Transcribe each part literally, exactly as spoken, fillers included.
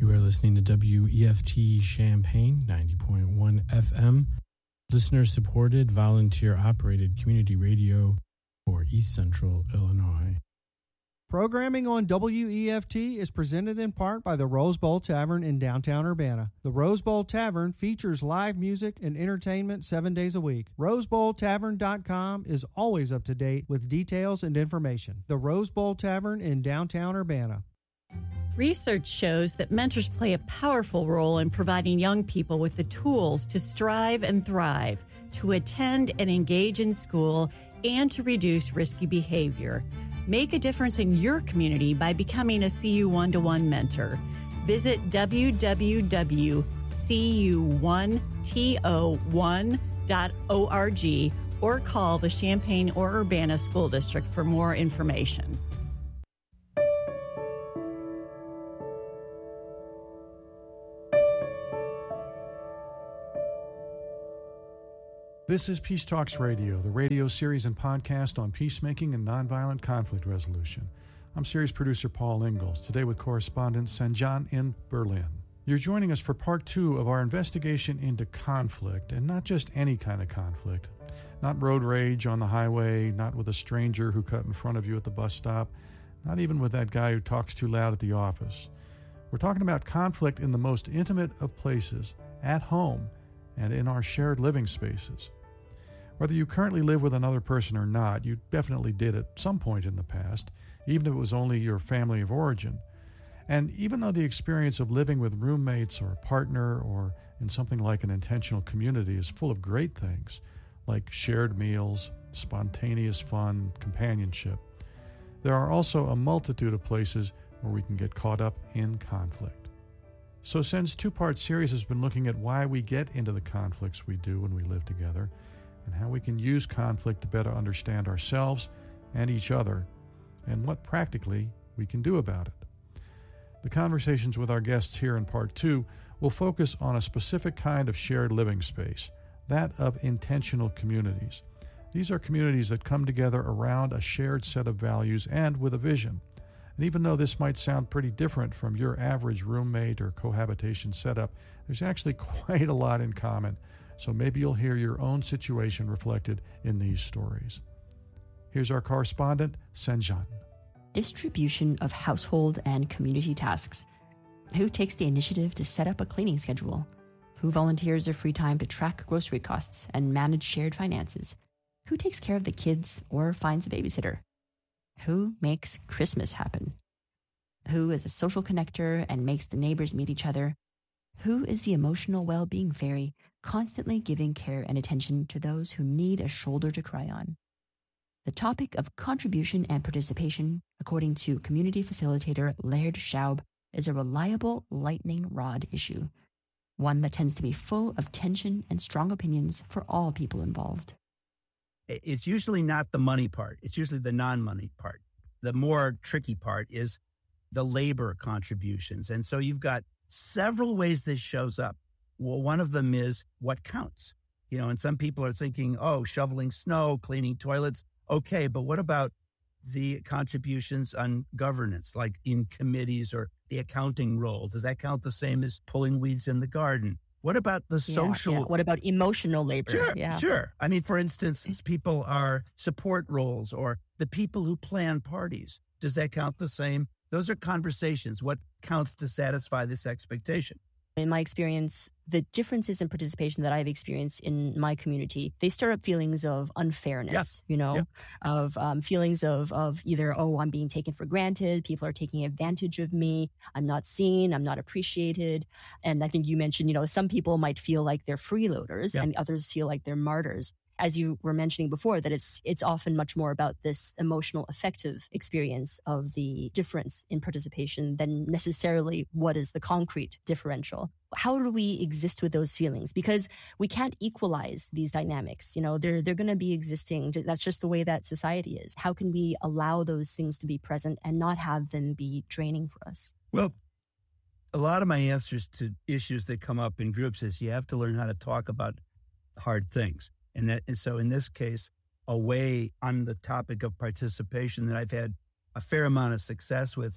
You are listening to W E F T Champaign, ninety point one F M, listener-supported, volunteer-operated community radio for East Central Illinois. Programming on W E F T is presented in part by the Rose Bowl Tavern in downtown Urbana. The Rose Bowl Tavern features live music and entertainment seven days a week. rose bowl tavern dot com is always up to date with details and information. The Rose Bowl Tavern in downtown Urbana. Research shows that mentors play a powerful role in providing young people with the tools to strive and thrive, to attend and engage in school, and to reduce risky behavior. Make a difference in your community by becoming a C U one-to-one mentor. Visit w w w dot c u one to one dot org or call the Champaign or Urbana School District for more information. This is Peace Talks Radio, the radio series and podcast on peacemaking and nonviolent conflict resolution. I'm series producer Paul Ingalls, today with correspondent Sanjan in Berlin. You're joining us for part two of our investigation into conflict, and not just any kind of conflict. Not road rage on the highway, not with a stranger who cut in front of you at the bus stop, not even with that guy who talks too loud at the office. We're talking about conflict in the most intimate of places, at home, and in our shared living spaces. Whether you currently live with another person or not, you definitely did at some point in the past, even if it was only your family of origin. And even though the experience of living with roommates or a partner or in something like an intentional community is full of great things, like shared meals, spontaneous fun, companionship, there are also a multitude of places where we can get caught up in conflict. So Sen's two-part series has been looking at why we get into the conflicts we do when we live together, and how we can use conflict to better understand ourselves and each other, and what practically we can do about it. The conversations with our guests here in part two will focus on a specific kind of shared living space, that of intentional communities. These are communities that come together around a shared set of values and with a vision. And even though this might sound pretty different from your average roommate or cohabitation setup, there's actually quite a lot in common. So maybe you'll hear your own situation reflected in these stories. Here's our correspondent, Sanjan. Distribution of household and community tasks. Who takes the initiative to set up a cleaning schedule? Who volunteers their free time to track grocery costs and manage shared finances? Who takes care of the kids or finds a babysitter? Who makes Christmas happen? Who is a social connector and makes the neighbors meet each other? Who is the emotional well-being fairy, constantly giving care and attention to those who need a shoulder to cry on? The topic of contribution and participation, according to community facilitator Laird Schaub, is a reliable lightning rod issue, one that tends to be full of tension and strong opinions for all people involved. It's usually not the money part. It's usually the non-money part. The more tricky part is the labor contributions. And so you've got several ways this shows up. Well, one of them is what counts. You know, and some people are thinking, oh, shoveling snow, cleaning toilets. Okay, but what about the contributions on governance, like in committees or the accounting role? Does that count the same as pulling weeds in the garden? What about the Yeah, social? yeah. What about emotional labor? Sure, yeah. sure. I mean, for instance, people are support roles or the people who plan parties. Does that count the same? Those are conversations. What counts to satisfy this expectation? In my experience, the differences in participation that I've experienced in my community, they stir up feelings of unfairness, Yeah. you know, Yeah. of um, feelings of, of either, oh, I'm being taken for granted. People are taking advantage of me. I'm not seen. I'm not appreciated. And I think you mentioned, you know, some people might feel like they're freeloaders Yeah. and others feel like they're martyrs. As you were mentioning before, that it's it's often much more about this emotional, affective experience of the difference in participation than necessarily what is the concrete differential. How do we exist with those feelings? Because we can't equalize these dynamics. You know, they're they're going to be existing. That's just the way that society is. How can we allow those things to be present and not have them be draining for us? Well, a lot of my answers to issues that come up in groups is you have to learn how to talk about hard things. And that, and so in this case, a way on the topic of participation that I've had a fair amount of success with is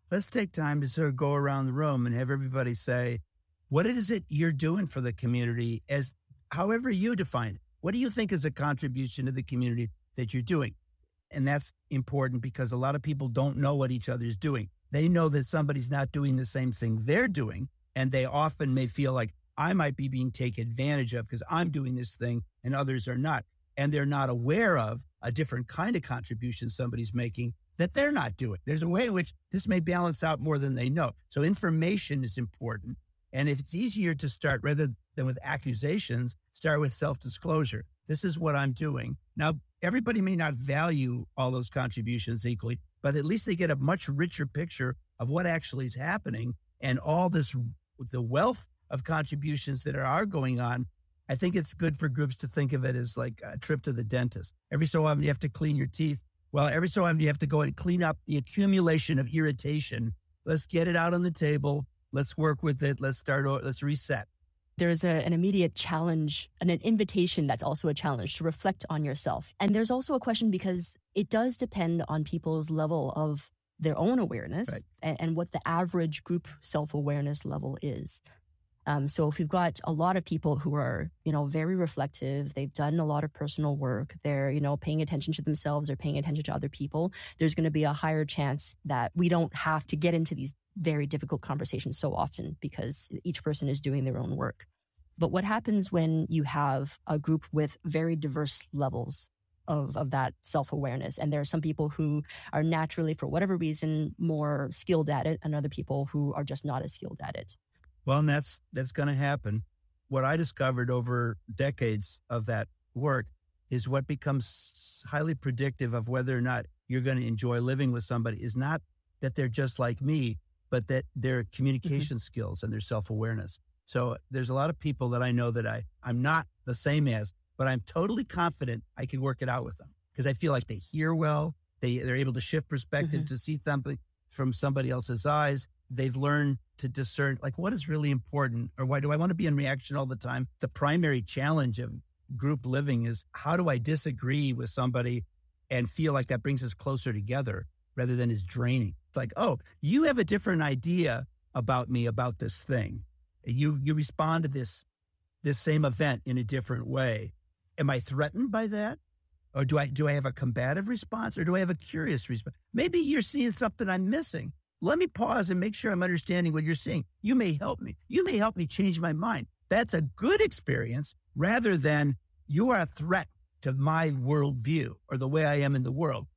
let's take time to sort of go around the room and have everybody say, what is it you're doing for the community as however you define it? What do you think is a contribution to the community that you're doing? And that's important because a lot of people don't know what each other's doing. They know that somebody's not doing the same thing they're doing, and they often may feel like I might be being taken advantage of because I'm doing this thing and others are not. And they're not aware of a different kind of contribution somebody's making that they're not doing. There's a way in which this may balance out more than they know. So information is important. And if it's easier to start rather than with accusations, start with self-disclosure. This is what I'm doing. Now, everybody may not value all those contributions equally, but at least they get a much richer picture of what actually is happening and all this, the wealth of contributions that are going on. I think it's good for groups to think of it as like a trip to the dentist. Every so often you have to clean your teeth. Well, every so often you have to go and clean up the accumulation of irritation. Let's get it out on the table. Let's work with it. Let's start. Let's reset. There's a, an immediate challenge and an invitation that's also a challenge to reflect on yourself. And there's also a question because it does depend on people's level of their own awareness right. and, and what the average group self-awareness level is. Um, so if you've got a lot of people who are, you know, very reflective, they've done a lot of personal work, they're, you know, paying attention to themselves, they're paying attention to other people, there's going to be a higher chance that we don't have to get into these very difficult conversations so often because each person is doing their own work. But what happens when you have a group with very diverse levels of, of that self-awareness? And there are some people who are naturally, for whatever reason, more skilled at it, and other people who are just not as skilled at it. Well, and that's that's going to happen. What I discovered over decades of that work is what becomes highly predictive of whether or not you're going to enjoy living with somebody is not that they're just like me, but that their communication mm-hmm. skills and their self-awareness. So there's a lot of people that I know that I, I'm not the same as, but I'm totally confident I can work it out with them because I feel like they hear well. They, they're able to shift perspective mm-hmm. to see something from somebody else's eyes. They've learned to discern, like, what is really important, or why do I want to be in reaction all the time? The primary challenge of group living is how do I disagree with somebody and feel like that brings us closer together rather than is draining? It's like, oh, you have a different idea about me, about this thing. You you respond to this this same event in a different way. Am I threatened by that? Or do I do I have a combative response, or do I have a curious response? Maybe you're seeing something I'm missing. Let me pause and make sure I'm understanding what you're saying. You may help me. You may help me change my mind. That's a good experience rather than you are a threat to my worldview or the way I am in the world.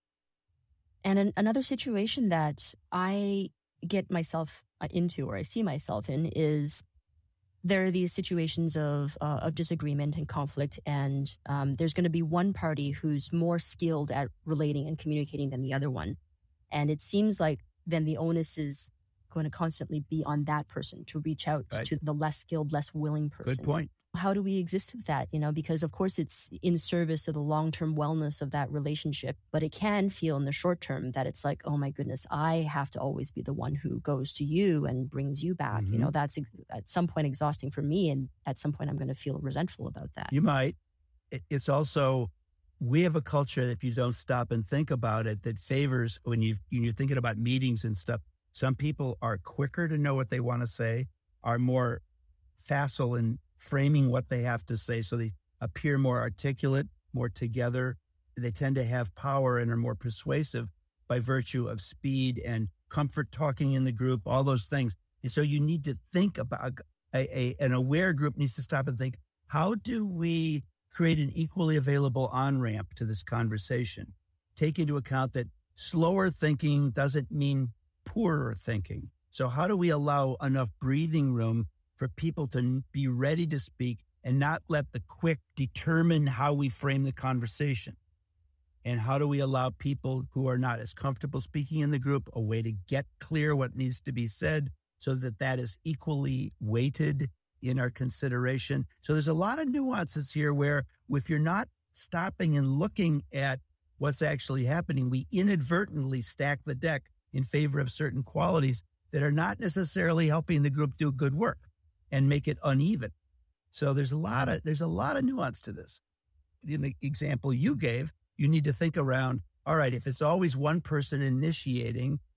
And an, another situation that I get myself into, or I see myself in, is there are these situations of uh, of disagreement and conflict, and um, there's going to be one party who's more skilled at relating and communicating than the other one. And it seems like then the onus is going to constantly be on that person to reach out right. to the less skilled, less willing person. Good point. How do we exist with that? You know, because of course it's in service of the long-term wellness of that relationship, but it can feel in the short term that it's like, oh my goodness, I have to always be the one who goes to you and brings you back. Mm-hmm. You know, that's ex- at some point exhausting for me. And at some point I'm going to feel resentful about that. You might. It's also, we have a culture, if you don't stop and think about it, that favors when, you, when you're thinking about meetings and stuff. Some people are quicker to know what they want to say, are more facile in framing what they have to say, so they appear more articulate, more together. They tend to have power and are more persuasive by virtue of speed and comfort talking in the group, all those things. And so you need to think about, a, a, an aware group needs to stop and think, how do we create an equally available on-ramp to this conversation? Take into account that slower thinking doesn't mean poorer thinking. So how do we allow enough breathing room for people to be ready to speak and not let the quick determine how we frame the conversation? And how do we allow people who are not as comfortable speaking in the group a way to get clear what needs to be said so that that is equally weighted in our consideration? So there's a lot of nuances here where if you're not stopping and looking at what's actually happening, we inadvertently stack the deck in favor of certain qualities that are not necessarily helping the group do good work and make it uneven. So there's a lot of there's a lot of nuance to this. In the example you gave, you need to think around, all right, if it's always one person initiating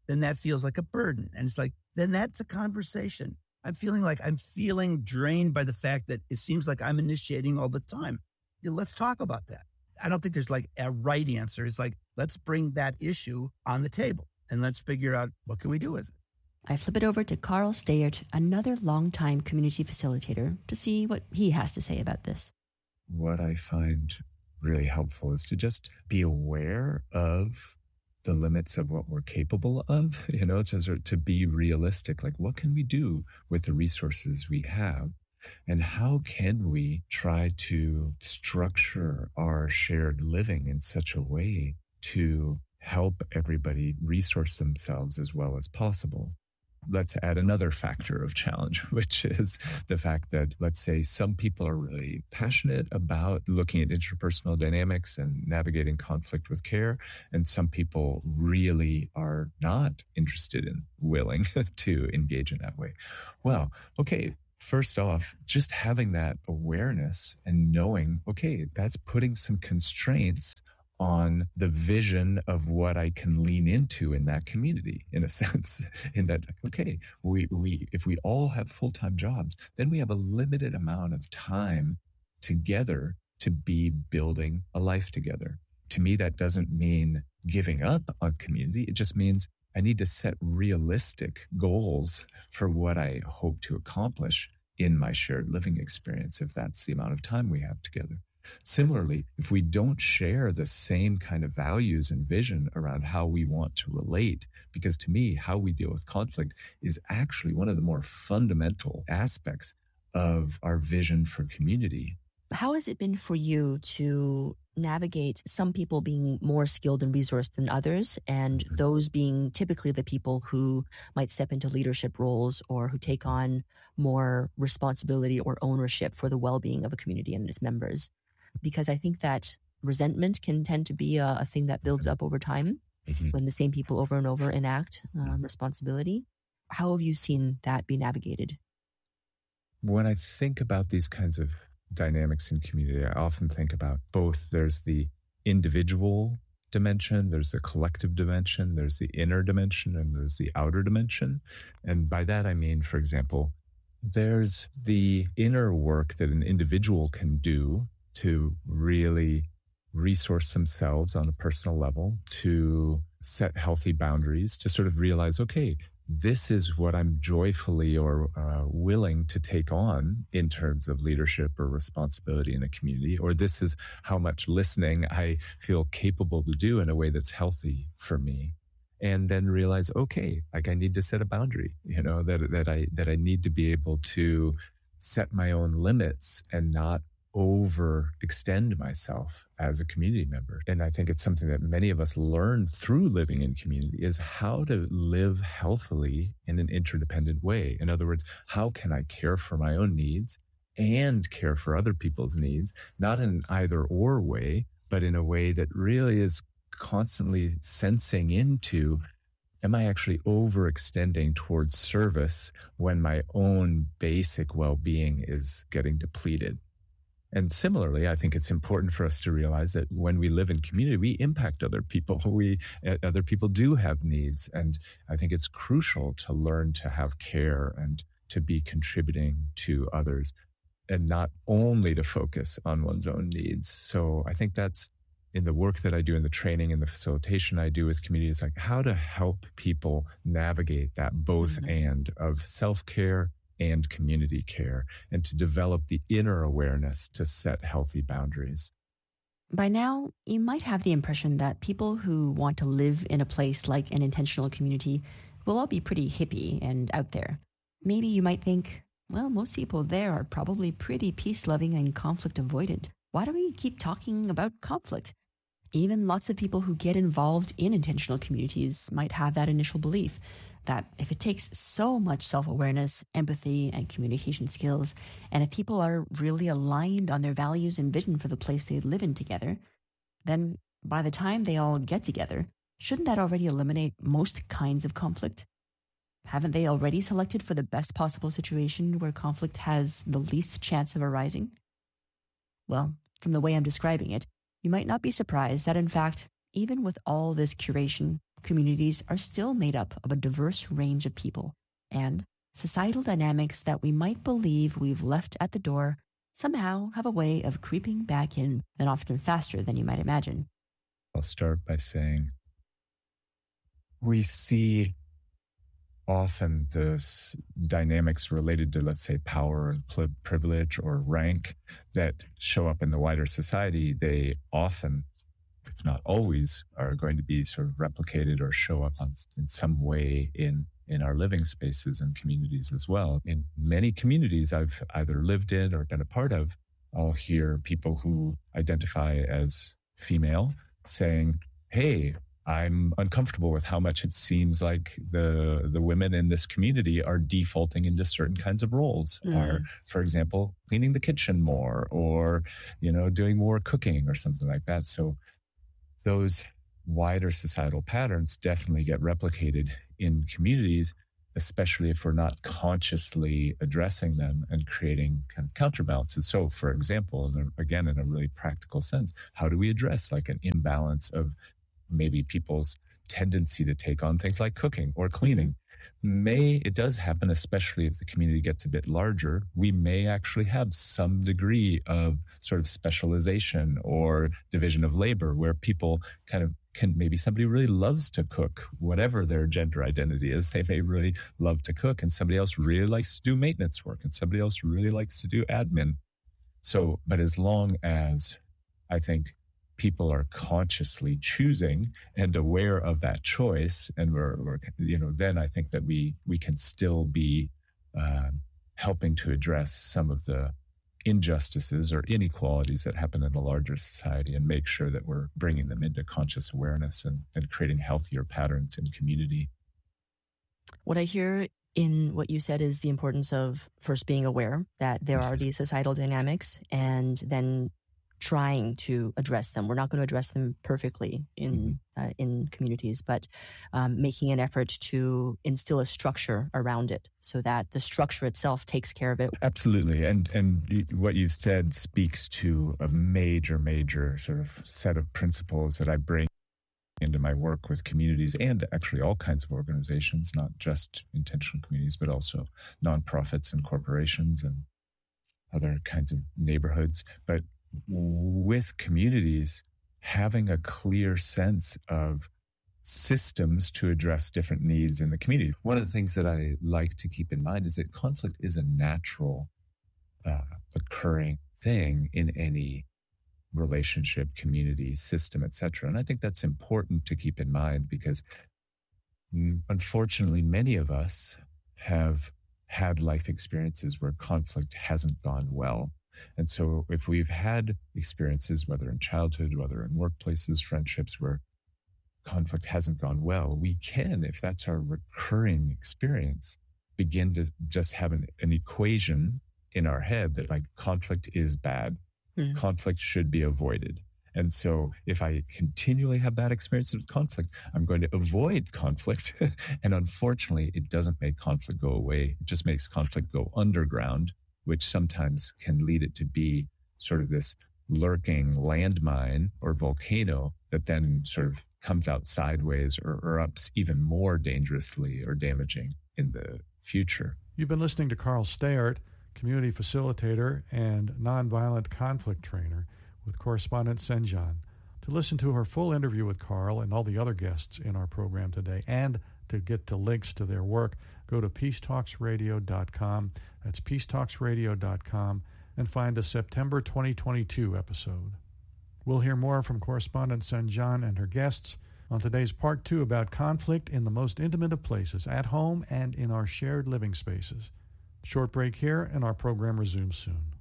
then that feels like a burden. And it's like, then that's a conversation. I'm feeling like I'm feeling drained by the fact that it seems like I'm initiating all the time. Yeah, let's talk about that. I don't think there's like a right answer. It's like, let's bring that issue on the table and let's figure out what can we do with it. I flip it over to Carl Stayert, another longtime community facilitator, to see what he has to say about this. What I find really helpful is to just be aware of the limits of what we're capable of, you know, to, to be realistic. Like, what can we do with the resources we have? And how can we try to structure our shared living in such a way to help everybody resource themselves as well as possible? Let's add another factor of challenge, which is the fact that, let's say, some people are really passionate about looking at interpersonal dynamics and navigating conflict with care, and some people really are not interested in, willing to engage in that way. Well, okay, first off, just having that awareness and knowing, okay, that's putting some constraints on the vision of what I can lean into in that community, in a sense, in that, okay, we, we, if we all have full-time jobs, then we have a limited amount of time together to be building a life together. To me, that doesn't mean giving up on community. It just means I need to set realistic goals for what I hope to accomplish in my shared living experience, if that's the amount of time we have together. Similarly, if we don't share the same kind of values and vision around how we want to relate, because to me, how we deal with conflict is actually one of the more fundamental aspects of our vision for community. How has it been for you to navigate some people being more skilled and resourced than others, and mm-hmm. those being typically the people who might step into leadership roles or who take on more responsibility or ownership for the well-being of a community and its members? Because I think that resentment can tend to be a, a thing that builds up over time mm-hmm. when the same people over and over enact um, responsibility. How have you seen that be navigated? When I think about these kinds of dynamics in community, I often think about both. There's the individual dimension, there's the collective dimension, there's the inner dimension, and there's the outer dimension. And by that, I mean, for example, there's the inner work that an individual can do to really resource themselves on a personal level, to set healthy boundaries, to sort of realize, okay, this is what I'm joyfully or uh, willing to take on in terms of leadership or responsibility in a community, or this is how much listening I feel capable to do in a way that's healthy for me. And then realize, okay, like I need to set a boundary, you know, that, that I, that I need to be able to set my own limits and not overextend myself as a community member. And I think it's something that many of us learn through living in community, is how to live healthily in an interdependent way. In other words, how can I care for my own needs and care for other people's needs, not in an either or way, but in a way that really is constantly sensing into, am I actually overextending towards service when my own basic well-being is getting depleted? And similarly, I think it's important for us to realize that when we live in community, we impact other people. We, other people do have needs. And I think it's crucial to learn to have care and to be contributing to others, and not only to focus on one's own needs. So I think that's in the work that I do, in the training and the facilitation I do with communities, like how to help people navigate that both mm-hmm. and of self-care and community care, and to develop the inner awareness to set healthy boundaries. By now, you might have the impression that people who want to live in a place like an intentional community will all be pretty hippie and out there. Maybe you might think, well, most people there are probably pretty peace-loving and conflict-avoidant. Why do we keep talking about conflict? Even lots of people who get involved in intentional communities might have that initial belief that if it takes so much self-awareness, empathy, and communication skills, and if people are really aligned on their values and vision for the place they live in together, then by the time they all get together, shouldn't that already eliminate most kinds of conflict? Haven't they already selected for the best possible situation where conflict has the least chance of arising? Well, from the way I'm describing it, you might not be surprised that, in fact, even with all this curation, communities are still made up of a diverse range of people, and societal dynamics that we might believe we've left at the door somehow have a way of creeping back in, and often faster than you might imagine. I'll start by saying we see often the s- dynamics related to, let's say, power and pl- privilege or rank that show up in the wider society. They often, if not always, are going to be sort of replicated or show up on, in some way in in our living spaces and communities as well. In many communities I've either lived in or been a part of, I'll hear people who identify as female saying, hey, I'm uncomfortable with how much it seems like the the women in this community are defaulting into certain kinds of roles. Mm. Are, for example, cleaning the kitchen more, or, you know, doing more cooking or something like that. So those wider societal patterns definitely get replicated in communities, especially if we're not consciously addressing them and creating kind of counterbalances. So, for example, and again, in a really practical sense, how do we address like an imbalance of maybe people's tendency to take on things like cooking or cleaning? May, it does happen, especially if the community gets a bit larger, we may actually have some degree of sort of specialization or division of labor where people kind of can, maybe somebody really loves to cook, whatever their gender identity is, they may really love to cook, and somebody else really likes to do maintenance work, and somebody else really likes to do admin. So, but as long as I think people are consciously choosing and aware of that choice, and we're, we're you know, then I think that we we can still be uh, helping to address some of the injustices or inequalities that happen in the larger society, and make sure that we're bringing them into conscious awareness and, and creating healthier patterns in community. What I hear in what you said is the importance of first being aware that there are these societal dynamics, and then trying to address them. We're not going to address them perfectly in uh, in communities, but um, making an effort to instill a structure around it so that the structure itself takes care of it. Absolutely. And and what you've said speaks to a major, major sort of set of principles that I bring into my work with communities, and actually all kinds of organizations, not just intentional communities, but also nonprofits and corporations and other kinds of neighborhoods. But with communities, having a clear sense of systems to address different needs in the community. One of the things that I like to keep in mind is that conflict is a natural uh, occurring thing in any relationship, community, system, et cetera. And I think that's important to keep in mind because unfortunately, many of us have had life experiences where conflict hasn't gone well. And so if we've had experiences, whether in childhood, whether in workplaces, friendships, where conflict hasn't gone well, we can, if that's our recurring experience, begin to just have an, an equation in our head that like conflict is bad. Mm. Conflict should be avoided. And so if I continually have bad experiences with conflict, I'm going to avoid conflict. And unfortunately, it doesn't make conflict go away. It just makes conflict go underground, which sometimes can lead it to be sort of this lurking landmine or volcano that then sort of comes out sideways or erupts even more dangerously or damaging in the future. You've been listening to Carl Stayart, community facilitator and nonviolent conflict trainer with correspondent Senjan. To listen to her full interview with Carl and all the other guests in our program today, and to get to links to their work, go to peace talks radio dot com. That's peace talks radio dot com, and find the September twenty twenty-two episode. We'll hear more from correspondent Senjan and her guests on today's part two about conflict in the most intimate of places, at home and in our shared living spaces. Short break here, and our program resumes soon.